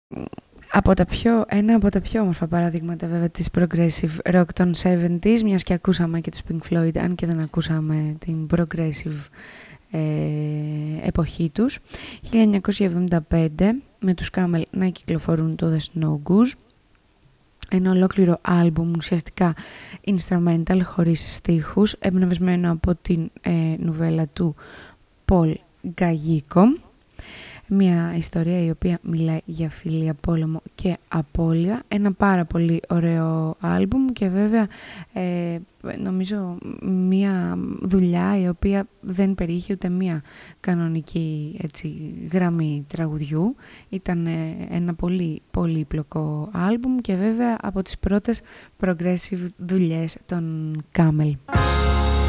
Ένα από τα πιο όμορφα παραδείγματα βέβαια της progressive rock των 70s, μιας και ακούσαμε και τους Pink Floyd, αν και δεν ακούσαμε την progressive εποχή τους. 1975 με τους Camel να κυκλοφορούν το The Snow Goose, ένα ολόκληρο άλμπουμ ουσιαστικά instrumental χωρίς στίχους, εμπνευσμένο από την νουβέλα του Paul Gallego. Μια ιστορία η οποία μιλάει για φιλία, πόλεμο και απώλεια. Ένα πάρα πολύ ωραίο άλμπουμ και βέβαια νομίζω μια δουλειά η οποία δεν περιείχε ούτε μια κανονική γραμμή τραγουδιού. Ήταν ένα πολύ πολύπλοκο άλμπουμ και βέβαια από τις πρώτες progressive δουλειές των Camel.